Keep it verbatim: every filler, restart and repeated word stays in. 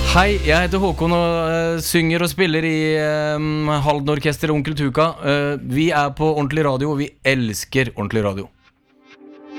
Hei, jeg heter Håkon og uh, synger og spiller i uh, Halden Orkester og Onkel Tuka. uh, Vi er på Ordentlig Radio, og vi elsker Ordentlig Radio.